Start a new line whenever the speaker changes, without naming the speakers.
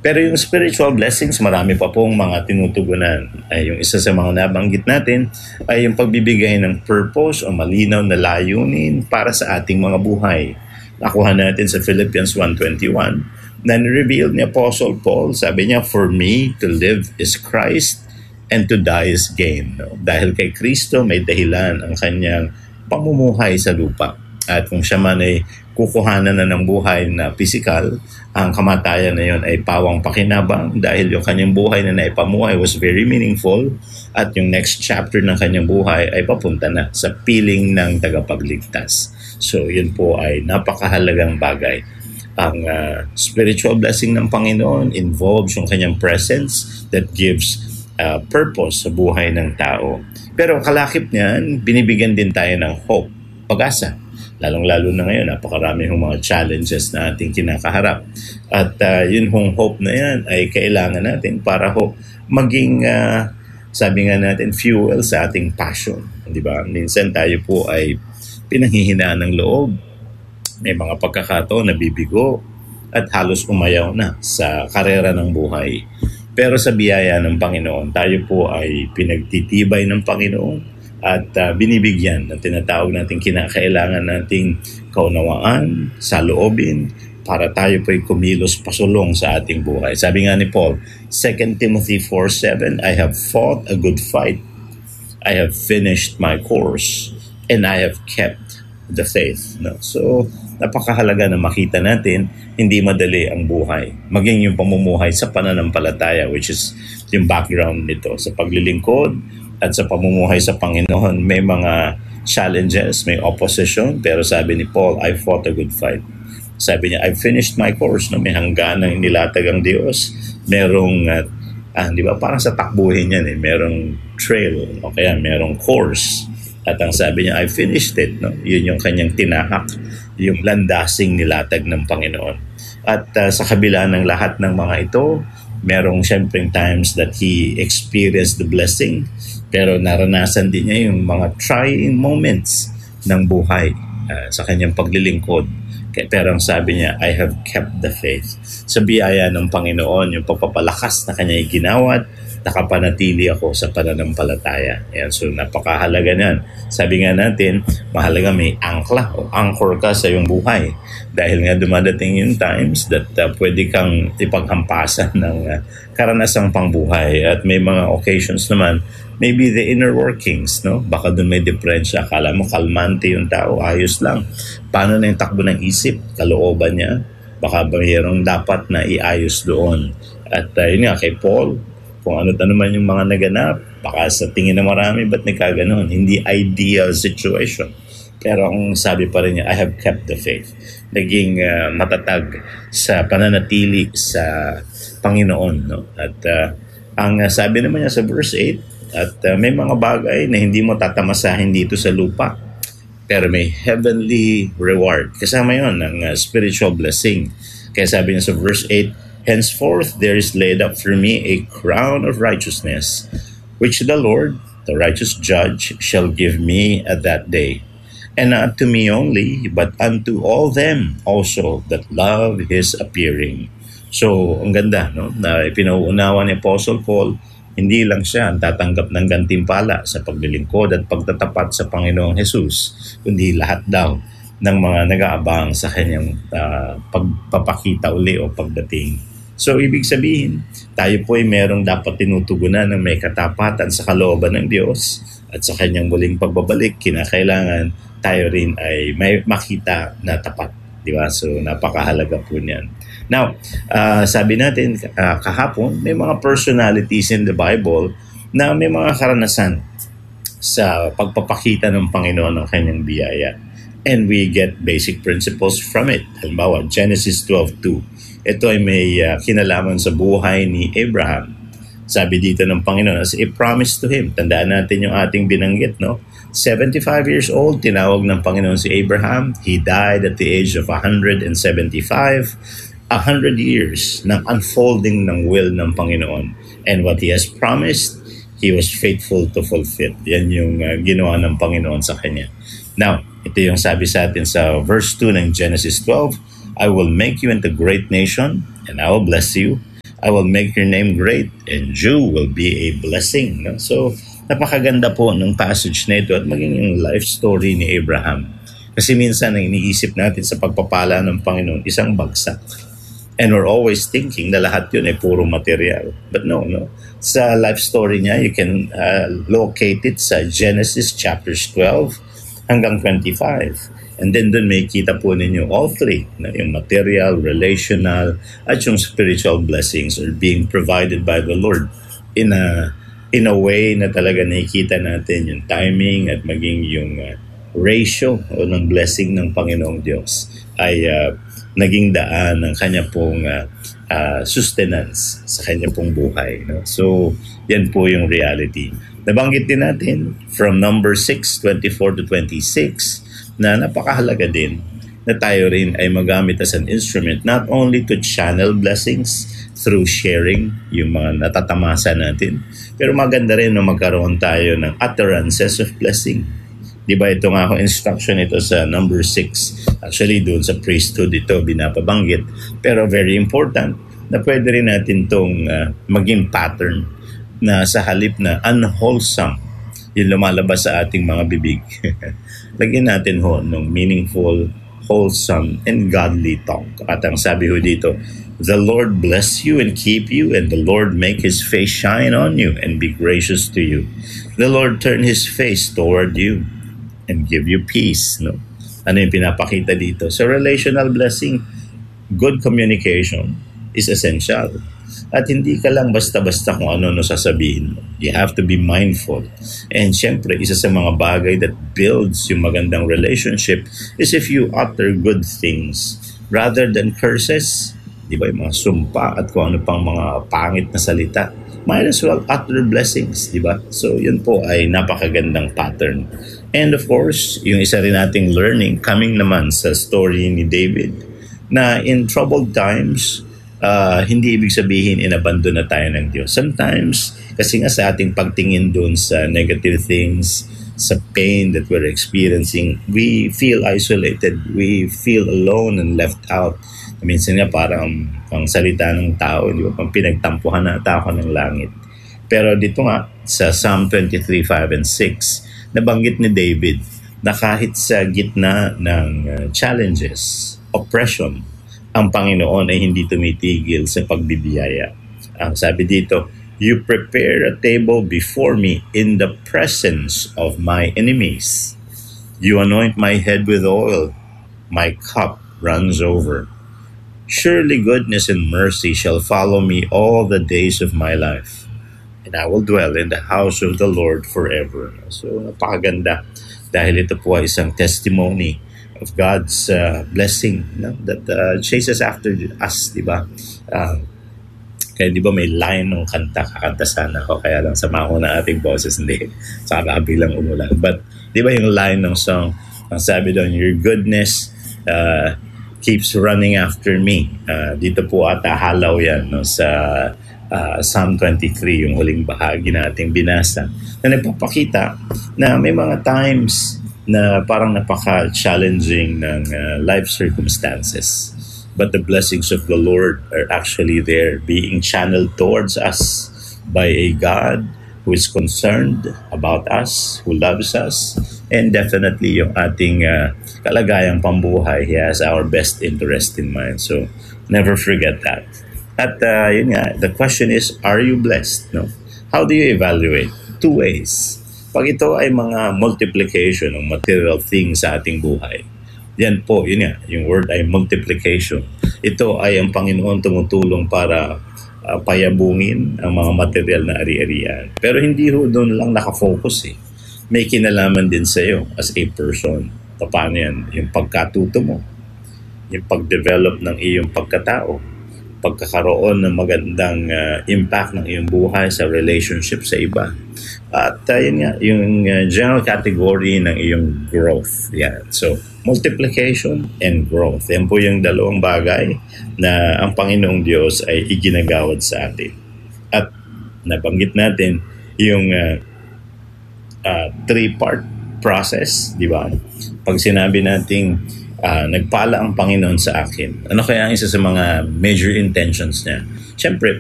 Pero yung spiritual blessings, marami pa pong mga tinutugunan. Yung isa sa mga nabanggit natin ay yung pagbibigay ng purpose o malinaw na layunin para sa ating mga buhay. Nakuha natin sa Philippians 1:21 na reveal ni Apostle Paul, sabi niya, "For me to live is Christ and to die is gain." No? Dahil kay Kristo may dahilan ang kanyang pamumuhay sa lupa. At kung siya man ay kukuhanan na ng buhay na physical, ang kamatayan na yun ay pawang pakinabang dahil yung kanyang buhay na naipamuhay was very meaningful at yung next chapter ng kanyang buhay ay papunta na sa piling ng tagapagligtas. So yun po ay napakahalagang bagay. Ang spiritual blessing ng Panginoon involves yung kanyang presence that gives purpose sa buhay ng tao. Pero kalakip niyan, binibigyan din tayo ng hope, pag-asa. Lalong-lalo na ngayon, napakarami yung mga challenges na ating kinakaharap. At yun hong hope na yan ay kailangan natin para maging, sabi nga natin, fuel sa ating passion. Di ba? Minsan tayo po ay pinanghihinaan ng loob. May mga pagkakataon na bibigo at halos umayaw na sa karera ng buhay. Pero sa biyaya ng Panginoon, tayo po ay pinagtitibay ng Panginoon at binibigyan ng tinatawag natin kinakailangan nating kaunawaan, saloobin, para tayo po'y kumilos pasulong sa ating buhay. Sabi nga ni Paul, 2 Timothy 4:7, "I have fought a good fight. I have finished my course, and I have kept the faith." No? So, napakahalaga na makita natin, hindi madali ang buhay. Maging yung pamumuhay sa pananampalataya, which is yung background nito. Sa paglilingkod, at sa pamumuhay sa Panginoon, may mga challenges, may opposition, pero sabi ni Paul, "I fought a good fight." Sabi niya, "I finished my course." No? May hangganang inilatag ang Diyos. Merong, di ba, parang sa takbuhin yan, merong trail, o kaya merong course. At ang sabi niya, "I finished it." No? Yun yung kanyang tinahak, yung landasing nilatag ng Panginoon. At sa kabila ng lahat ng mga ito, merong syempreng times that he experienced the blessing, pero naranasan din niya yung mga trying moments ng buhay sa kanyang paglilingkod. Pero ang sabi niya, "I have kept the faith." Sa biyaya ng Panginoon, yung pagpapalakas na kanya ginawat, nakapanatili ako sa pananampalataya. Ayan, so napakahalaga niyan. Sabi nga natin, mahalaga may angkla o anchor ka sa iyong buhay. Dahil nga dumadating yung times that pwede kang ipaghampasan ng karanasang pangbuhay. At may mga occasions naman, maybe the inner workings, no? Baka doon may diferensya. Akala mo kalmante yung tao, ayos lang. Paano na yung takbo ng isip, kalooban niya? Baka mayroong dapat na iayos doon. At yun nga, kay Paul, kung ano naman yung mga naganap, baka sa tingin na marami, ba't nagkaganon? Hindi ideal situation. Pero ang sabi pa rin niya, "I have kept the faith." Naging matatag sa pananatili sa Panginoon. No? At ang sabi naman niya sa verse 8, at may mga bagay na hindi mo tatamasahin dito sa lupa, pero may heavenly reward. Kasama yun ng spiritual blessing. Kaya sabi niya sa verse 8, "Henceforth there is laid up for me a crown of righteousness, which the Lord, the righteous judge, shall give me at that day. And not to me only, but unto all them also that love His appearing." So, ang ganda, no? Na pinauunawa ni Apostle Paul, hindi lang siya ang tatanggap ng gantimpala sa paglilingkod at pagtatapat sa Panginoong Jesus, kundi lahat daw ng mga nag-aabang sa kanyang pagpapakita uli o pagdating. So, ibig sabihin, tayo po ay merong dapat tinutugunan ng may katapatan sa kalooban ng Diyos at sa kanyang muling pagbabalik, kinakailangan tayo rin ay may makita na tapat. Di ba? So, napakahalaga po niyan. Now, sabi natin kahapon, may mga personalities in the Bible na may mga karanasan sa pagpapakita ng Panginoon ng kanyang biyaya. And we get basic principles from it. Halimbawa, Genesis 12:2. Ito ay may kinalaman sa buhay ni Abraham. Sabi dito ng Panginoon as a promise to him. Tandaan natin yung ating binanggit, no? 75 years old, tinawag ng Panginoon si Abraham. He died at the age of 175. 100 years ng unfolding ng will ng Panginoon. And what He has promised, He was faithful to fulfill. Yan yung ginawa ng Panginoon sa kanya. Now, ito yung sabi sa atin sa verse 2 ng Genesis 12, "I will make you into a great nation, and I will bless you. I will make your name great and you will be a blessing. No? So, napakaganda po ng passage na ito at maging yung life story ni Abraham. Kasi minsan ang iniisip natin sa pagpapala ng Panginoon, isang bagsak. And we're always thinking na lahat yun ay puro material. But no. Sa life story niya, you can locate it sa Genesis chapters 12 hanggang 25. And then doon may kita po ninyo all three, yung material, relational, at yung spiritual blessings are being provided by the Lord in a way na talaga nakikita natin yung timing at maging yung ratio o ng blessing ng Panginoong Diyos ay naging daan ng kanya pong sustenance sa kanya pong buhay. No? So, yan po yung reality. Nabanggit din natin from number 6:24 to 26 na napakahalaga din na tayo rin ay magamit as an instrument not only to channel blessings through sharing yung mga natatamasa natin, pero maganda rin na magkaroon tayo ng utterances of blessing. Diba ito nga ako instruction ito sa number 6. Actually doon sa priesthood ito binapabanggit. Pero very important na pwede rin natin itong maging pattern na sa halip na unwholesome yung lumalabas sa ating mga bibig. Lagyan natin ho ng meaningful, wholesome, and godly talk. At ang sabi ho dito, the Lord bless you and keep you, and the Lord make His face shine on you and be gracious to you. The Lord turn His face toward you and give you peace. No? Ano yung pinapakita dito? So relational blessing, good communication is essential. At hindi ka lang basta-basta kung ano sasabihin mo. You have to be mindful. And syempre, isa sa mga bagay that builds yung magandang relationship is if you utter good things rather than curses. Di ba? Yung mga sumpa at kung ano pang mga pangit na salita. Might as well utter blessings. Di ba? So yun po ay napakagandang pattern. And of course, yung isa rin nating learning coming naman sa story ni David na in troubled times, hindi ibig sabihin inabandon na tayo ng Diyos. Sometimes, kasi nga sa ating pagtingin dun sa negative things, sa pain that we're experiencing, we feel isolated. We feel alone and left out. Minsan nga parang ang salita ng tao, di ba? Pang pinagtampuhan na tao ng langit. Pero dito nga, sa Psalm 23:5 and 6, nabanggit ni David na kahit sa gitna ng challenges, oppression, ang Panginoon ay hindi tumitigil sa pagbibiyaya. Ang sabi dito, you prepare a table before me in the presence of my enemies. You anoint my head with oil. My cup runs over. Surely goodness and mercy shall follow me all the days of my life, and I will dwell in the house of the Lord forever. So, napakaganda dahil ito po ay isang testimony of God's blessing, no? That chases after us, di ba? Kaya di ba may line ng kanta, kakanta sana ako, kaya lang sama ko na ating boses, hindi. Saka bilang umulan. But di ba yung line ng song, ang sabi doon, your goodness keeps running after me. Dito po ata halaw yan no, sa Psalm 23, yung huling bahagi na ating binasa, na nagpapakita na may mga times na parang napaka-challenging ng life circumstances. But the blessings of the Lord are actually there being channeled towards us by a God who is concerned about us, who loves us, and definitely yung ating kalagayang pambuhay, He has our best interest in mind. So, never forget that. At yun nga, the question is, are you blessed? No? How do you evaluate? Two ways. Pag ito ay mga multiplication ng material things sa ating buhay, yan po, yun nga, yung word ay multiplication. Ito ay ang Panginoon tumutulong para payabungin ang mga material na ari-arian. Pero hindi ho doon lang nakafocus eh. May kinalaman din sa iyo as a person. Paano yan? Yung pagkatuto mo, yung pag-develop ng iyong pagkatao, pagkakaroon ng magandang impact ng iyong buhay sa relationship sa iba. At yun nga, yung general category ng iyong growth. Yan. So, multiplication and growth. Yan po yung dalawang bagay na ang Panginoong Diyos ay iginagawad sa atin. At nabanggit natin yung three-part process, di ba? Pag sinabi nating nagpala ang Panginoon sa akin, ano kaya ang isa sa mga major intentions niya? Siyempre,